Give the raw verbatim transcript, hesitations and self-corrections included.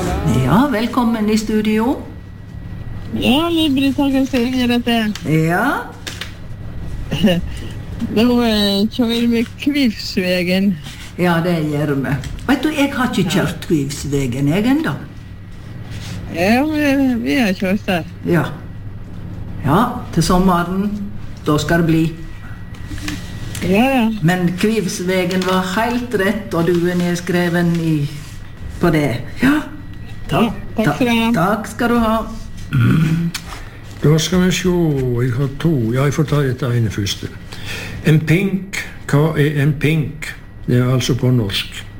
Ja, velkommen i studio. Ja, Liv-Britt Hagen ringer dette. Ja. Nå eh, kjører vi Kvivsvegen. Ja, det gjør vi. Vet du, jeg har ikke kjørt Kvivsvegen, jeg enda. Ja, vi, vi har kjørt der. Ja. Ja, til sommeren, da skal det bli. Ja, ja. Men Kvivsvegen var helt rett, og du er nedskreven i, på det. Ja, takk. Ja, takk skal du ha. Takk skal du ha. Da skal vi se, jeg har to. Ja, jeg får ta dette ene første. En pink, hva er en pink? Det er altså på norsk.